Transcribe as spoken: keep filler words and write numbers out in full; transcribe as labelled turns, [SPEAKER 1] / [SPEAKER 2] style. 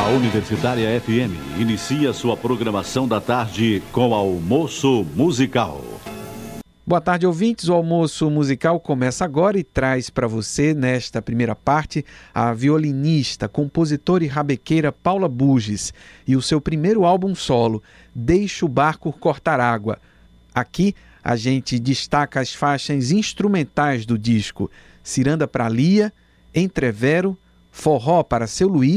[SPEAKER 1] Universitária F M inicia sua programação da tarde com Almoço Musical.
[SPEAKER 2] Boa tarde, ouvintes. O Almoço Musical começa agora e traz para você, nesta primeira parte, a violinista, compositora e rabequeira Paula Buges e o seu primeiro álbum solo, Deixa o Barco Cortar Água. Aqui a gente destaca as faixas instrumentais do disco: Ciranda para Lia, Entrevero, Forró para Seu Luís